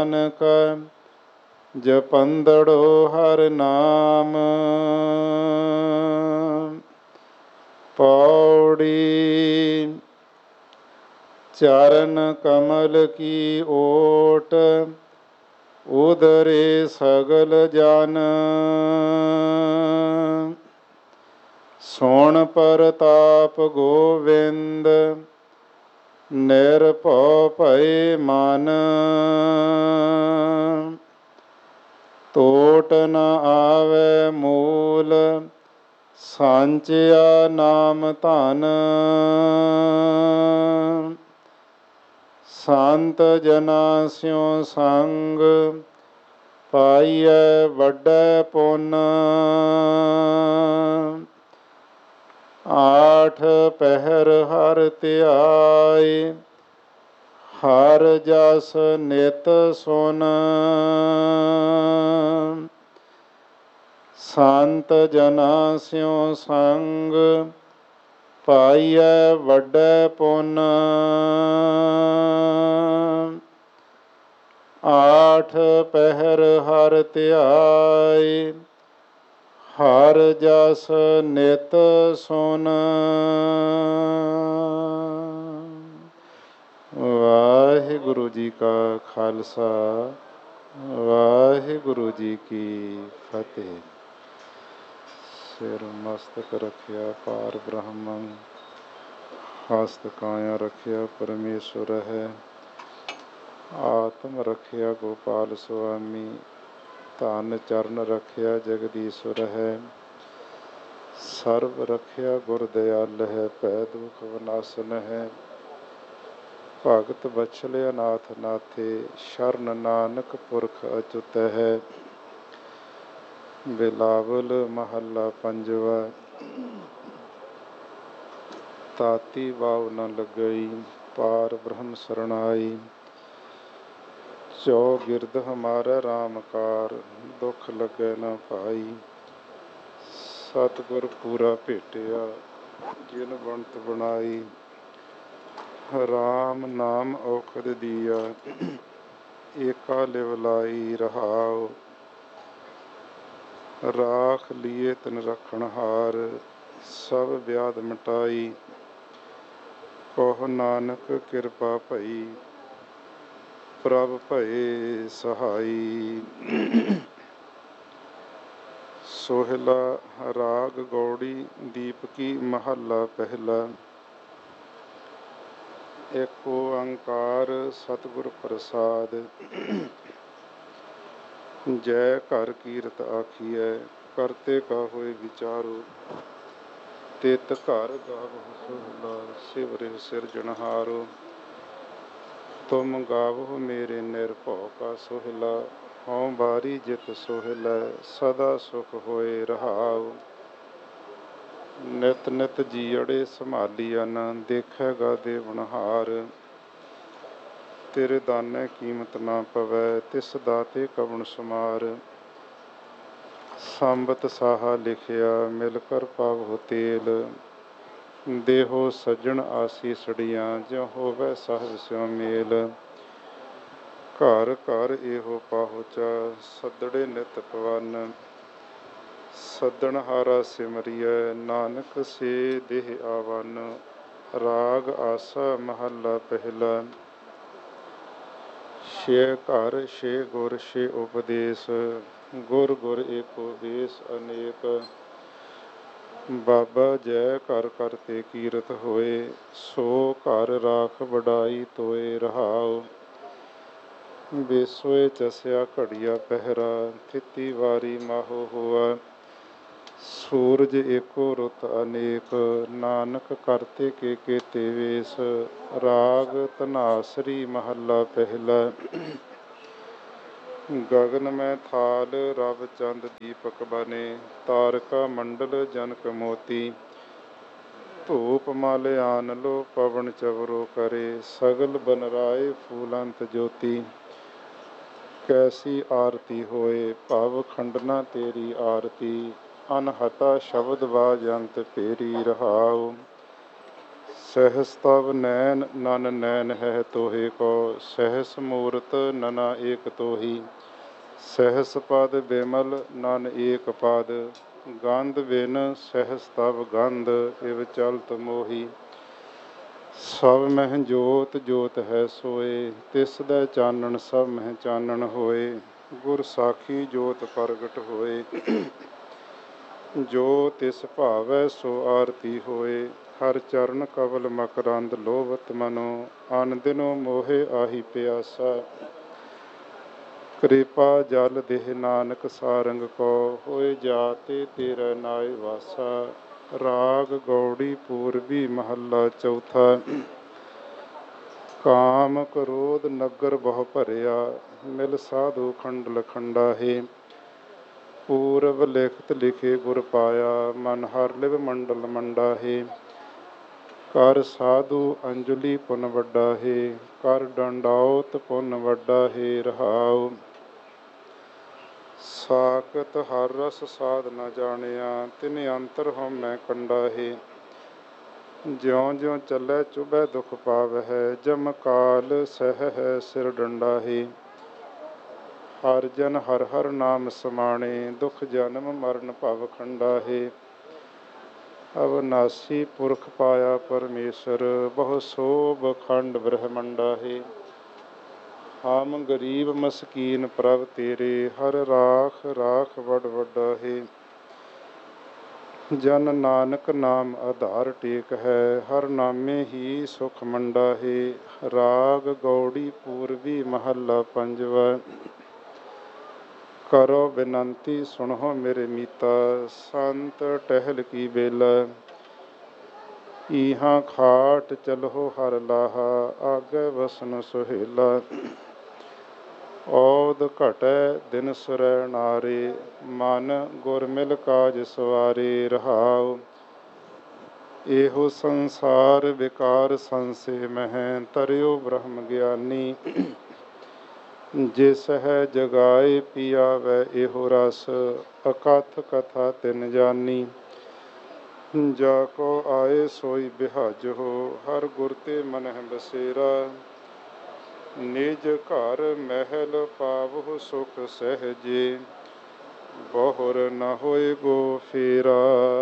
ਨਾਨਕ ਜਪੰਦੜੋ ਹਰ ਨਾਮ। ਪੌੜੀ। ਚਰਨ ਕਮਲ ਕੀ ਓਟ ਉਦਰੇ ਸਗਲ ਜਨ। ਸੁਣ ਪ੍ਰਤਾਪ ਗੋਵਿੰਦ ਨਿਰਭਉ ਭਏ ਮਨ। ਟੋਟ ਨ ਆਵੈ ਮੂਲ ਸਾਂਚਿਆ ਨਾਮ ਧਨ। ਸੰਤ ਜਨਾ ਸਿਉ ਸੰਗ ਪਾਈਐ ਵੱਡੈ ਪੁੰਨ। ਆਠ ਪਹਿਰ ਹਰ ਧਿਆਏ ਹਰ ਜਸ ਨਿਤ ਸੁਨ। ਸੰਤ ਜਨਾ ਸਿਉ ਸੰਗ ਪਾਈਐ ਵੱਡੈ ਪੁੰਨ। ਆਠ ਪਹਿਰ ਹਰ ਧਿਆਏ ਹਰ ਜਸ ਨਿਤ ਸੁਨ। ਵਾਹਿਗੁਰੂ ਜੀ ਕਾ ਖਾਲਸਾ ਵਾਹਿਗੁਰੂ ਜੀ ਕੀ ਫਤਿਹ। ਸਿਰ ਮਸਤਕ ਰੱਖਿਆ ਪਾਰ ਬ੍ਰਹਮੰ ਹਸਤ ਕਾਇਆ ਰੱਖਿਆ ਪਰਮੇਸ਼ਵਰ ਹੈ। ਆਤਮ ਰੱਖਿਆ ਗੋਪਾਲ ਸੁਆਮੀ ਧਨ ਚਰਨ ਰੱਖਿਆ ਜਗਦੀਸ਼ਵਰ ਹੈ। ਸਰਬ ਰੱਖਿਆ ਗੁਰ ਦਿਆਲ ਹੈ ਭੈ ਦੁਖ ਵਿਨਾਸ਼ਨ ਹੈ। ਭਗਤ ਬਛਲ ਅਨਾਥ ਨਾਥੇ ਸ਼ਰਨ ਨਾਨਕ ਪੁਰਖ ਅਚੁੱਤ ਹੈ। ਬਿਲਾਵਲ ਮਹੱਲਾ ਪੰਜਵਾ। ਤਾਤੀ ਵਾਵ ਨ ਲੱਗਈ ਪਾਰ ਬ੍ਰਹਮ ਸਰਣਾਈ। ਚੌ ਗਿਰਦ ਹਮਾਰਾ ਰਾਮ ਕਾਰ ਦੁੱਖ ਲੱਗੇ ਨਾ ਭਾਈ। ਸਤਿਗੁਰ ਪੂਰਾ ਭੇਟਿਆ ਜਿਨ ਬਣਤ ਬਣਾਈ। ਰਾਮ ਨਾਮ ਔਖਦ ਦੀਆ ਏਕਾ ਲਿਵ ਲਾਈ ਰਹਾਉ। ਰਾਖ ਲੀਏ ਤਿਨ ਰੱਖਣ ਹਾਰ ਸਭ ਵਿਆਧ ਮਿਟਾਈ। ਕਹੋ ਨਾਨਕ ਕਿਰਪਾ ਭਈ ਪ੍ਰਭ ਭਏ ਸਹਾਈ। ਸੋਹਿਲਾ ਰਾਗ ਗੌੜੀ ਦੀਪਕੀ ਮਹੱਲਾ ਪਹਿਲਾ। ਏਕ ਓੰਕਾਰ ਸਤਿਗੁਰ ਪ੍ਰਸਾਦ। ਜੈ ਘਰ ਕੀਰਤ ਆਖੀਐ ਕਰਤੇ ਕਾ ਹੋਏ ਵਿਚਾਰੋ। ਤਿਤ ਘਰ ਗਾਵਹੁ ਸੋਹਿਲਾ ਸਿਵਰੇ ਸਿਰਜਣਹਾਰੋ। ਤੁਮ ਗਾਵਹੁ ਮੇਰੇ ਨਿਰਭਉ ਕਾ ਸੋਹਿਲਾ। ਹਉ ਬਾਰੀ ਜਿਤ ਸੋਹਿਲੈ ਸਦਾ ਸੁਖ ਹੋਏ ਰਹਾਉ। ਨਿਤ ਨਿਤ ਜੀਅੜੇ ਸੰਭਾਲੀਅਨ ਦੇਖੈਗਾ ਦੇਵਨਹਾਰ। ਤੇਰੇ ਦਾਨੇ ਕੀਮਤ ਨਾ ਪਵੈ ਤਿਸ ਦਾਤੇ ਕਵਣ ਸਮਾਰ। ਸੰਬਤ ਸਾਹਾ ਲਿਖਿਆ ਮਿਲ ਕਰ ਪਾਵਹੁ ਤੇਲ। ਦੇਹੋ ਸੱਜਣ ਆਸੀਸੜੀਆਂ ਜਿਉ ਹੋਵੈ ਸਾਹਿਬ ਸਿਉ ਮੇਲ। ਘਰ ਘਰ ਇਹੋ ਪਾਹੁਚਾ ਸੱਦੜੇ ਨਿਤ ਪਵਨ। ਸੱਦਣਹਾਰਾ ਸਿਮਰਿਐ ਨਾਨਕ ਸੇ ਦੇਹ ਆਵਨ। ਰਾਗ ਆਸਾ ਮਹੱਲਾ ਪਹਿਲਾ। ਛੇ ਘਰ ਛੇ ਗੁਰ ਛੇ ਉਪਦੇਸ ਗੁਰ ਗੁਰ ਏਕੋ ਬੇਸ ਅਨੇਕ। ਬਾਬਾ ਜੈ ਘਰ ਘਰ ਤੇ ਕੀਰਤ ਹੋਏ ਸੋ ਘਰ ਰਾਖ ਵਡਾਈ ਤੋਏ ਰਹਾਉ। ਬੇਸੋਏ ਚਸਿਆ ਘੜੀਆ ਪਹਿਰਾ ਥਿਤੀ ਵਾਰੀ ਮਾਹੋ ਹੋਆ। ਸੂਰਜ ਏਕੋ ਰੁੱਤ ਅਨੇਕ ਨਾਨਕ ਕਰਤੇ ਕੇ ਕੇਤੇ ਵੇਸ। ਰਾਗ ਧਨਾਸਰੀ ਮਹੱਲਾ ਪਹਿਲਾ। ਗਗਨ ਮੈਂ ਥਾਲ ਰਵ ਚੰਦ ਦੀਪਕ ਬਨੇ ਤਾਰਕਾ ਮੰਡਲ ਜਨਕ ਮੋਤੀ। ਧੂਪ ਮਲ ਆਨ ਲੋ ਪਵਨ ਚਵਰੋ ਕਰੇ ਸਗਲ ਬਨਰਾਏ ਫੂਲੰਤ ਜੋਤੀ। ਕੈਸੀ ਆਰਤੀ ਹੋਏ ਭਵ ਖੰਡਨਾ ਤੇਰੀ ਆਰਤੀ। ਅਨਹਤਾ ਸ਼ਬਦ ਬਾਜੰਤ ਫੇਰੀ ਰਹਾਉ। ਸਹਿਸ ਤਵ ਨੈਨ ਨਨ ਨੈਨ ਹੈ ਤੋਹੇ ਕੋ, ਸਹਿਸ ਮੂਰਤ ਨਨਾ ਏਕ ਤੋਹੀ। ਸਹਿਸ ਪਦ ਬਿਮਲ ਨਨ ਏਕ ਪਦ, ਗੰਧ ਬਿਨ ਸਹਿਸ ਤਵ ਗੰਧ ਇਵ ਚਲਤ ਮੋਹੀ। ਸਭ ਮਹਿ ਜੋਤ ਜੋਤ ਹੈ ਸੋਏ, ਤਿਸ ਦਾ ਚਾਨਣ ਸਭ ਮਹਿ ਚਾਨਣ ਹੋਏ। ਗੁਰ ਸਾਖੀ ਜੋਤ ਪ੍ਰਗਟ ਹੋਏ, ਜੋ ਤਿਸ ਭਾਵੈ ਸੋ ਆਰਤੀ ਹੋਏ। ਹਰ ਚਰਨ ਕਵਲ ਮਕਰੰਦ ਲੋਭਤ ਮਨੋ, ਅਨ ਦਿਨੋ ਮੋਹਿ ਆਹੀ ਪਿਆਸਾ। ਕਿਰਪਾ ਜਲ ਦੇਹ ਨਾਨਕ ਸਾਰੰਗ ਕੋ, ਹੋਏ ਜਾਤੇ ਤੇਰਾ ਨਾਇ ਵਾਸਾ। ਰਾਗ ਗੌੜੀ ਪੂਰਬੀ ਮਹੱਲਾ ਚੌਥਾ। ਕਾਮ ਕ੍ਰੋਧ ਨਗਰ ਬਹੁ ਭਰਿਆ, ਮਿਲ ਸਾਧੂ ਖੰਡਲ ਖੰਡਾਹੇ। ਪੂਰਬ ਲਿਖਤ ਲਿਖੇ ਗੁਰ ਪਾਇਆ, ਮਨ ਹਰ ਲਿਵ ਮੰਡਲ ਮੰਡਾਹੇ। ਕਰ ਸਾਧੂ ਅੰਜਲੀ ਪੁਨ ਵੱਡਾ ਹੈ, ਕਰ ਡੰਡਾਉਤ ਪੁਨ ਵੱਡਾ ਹੈ। ਰਹਾਉ ਸਾਕਤ ਹਰ ਰਸ ਸਾਧ ਨ ਜਾਣਿਆ, ਤਿਨ ਅੰਤਰ ਹਉਮੈ ਕੰਡਾ ਹੈ। ਜਿਉ ਜਿਉ ਚੱਲੈ ਚੁਭੈ ਦੁਖ ਪਾਵਹਿ, ਜਮ ਕਾਲ ਸਹਿ ਹੈ ਸਿਰ ਡੰਡਾ ਹੈ। ਹਰ ਜਨ ਹਰ ਹਰ ਨਾਮ ਸਮਾਣੇ, ਦੁਖ ਜਨਮ ਮਰਨ ਭਵ ਖੰਡਾ ਹੈ। ਅਵਨਾਸੀ ਪੁਰਖ ਪਾਇਆ ਪਰਮੇਸ਼ਰ, ਬਹੁ ਸੋਭ ਖੰਡ ਬ੍ਰਹਮੰਡਾ ਹੈ। ਹਮ ਗਰੀਬ ਮਸਕੀਨ ਪ੍ਰਭ ਤੇਰੇ, ਹਰ ਰਾਖ ਰਾਖ ਵਡ ਵੱਡਾ ਹੈ। ਜਨ ਨਾਨਕ ਨਾਮ ਆਧਾਰ ਟੇਕ ਹੈ, ਹਰ ਨਾਮੇ ਹੀ ਸੁਖ ਮੰਡਾ ਹੈ। ਰਾਗ ਗੌੜੀ ਪੂਰਬੀ ਮਹੱਲਾ ਪੰਜਵਾ। ਕਰੋ ਬੇਨੰਤੀ ਸੁਣੋ ਮੇਰੇ ਮੀਤਾ, ਸੰਤ ਟਹਿਲ ਕੀ ਬੇਲਾ। ਈਹਾਂ ਖਾਟ ਚਲਹੁ ਹਰ ਲਾਹਾ, ਆਗੇ ਵਸਨ ਸੁਹੇਲਾ। ਔਦ ਘਟੈ ਦਿਨ ਸੁਰੈ ਨਾਰੇ, ਮਨ ਗੁਰ ਮਿਲ ਕਾਜ ਸਵਾਰੇ। ਰਹਾਉ ਇਹੋ ਸੰਸਾਰ ਵਿਕਾਰ ਸੰਸੇ ਮਹਿ, ਤਰਿਓ ਬ੍ਰਹਮ ਗਿਆਨੀ। ਜਿਸ ਹੈ ਜਗਾਏ ਪੀਆਵੈ ਇਹੋ ਰਸ, ਅਕਥ ਕਥਾ ਤਿਨ ਜਾਨੀ। ਜਾ ਕੋ ਆਏ ਸੋਈ ਬਿਹਾਜਹੁ, ਹਰ ਗੁਰ ਤੇ ਮਨਹਿ ਬਸੇਰਾ। ਨਿਜ ਘਰ ਮਹਿਲ ਪਾਵਹੁ ਸੁਖ ਸਹਿਜੇ, ਬਹੁਰ ਨ ਹੋਏ ਗੋ ਫੇਰਾ।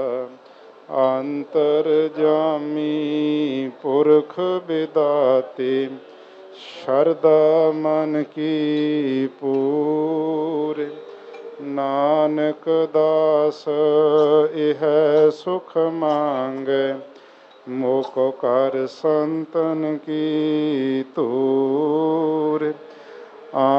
ਅੰਤਰਜਾਮੀ ਪੁਰਖ ਬਿਦਾਤੇ, ਸ਼ਰਧਾ ਮਨ ਕੀ ਪੂਰੇ। ਨਾਨਕ ਦਾਸ ਇਹ ਸੁਖ ਮੰਗੈ, ਮੋਕੋ ਕਰ ਸੰਤਨ ਕੀ ਤੂਰੇ।